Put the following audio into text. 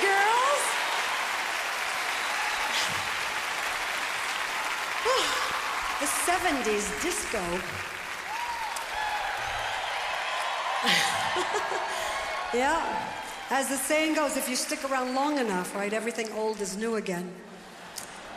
girls. The 70s disco. Yeah. As the saying goes, if you stick around long enough, right, everything old is new again.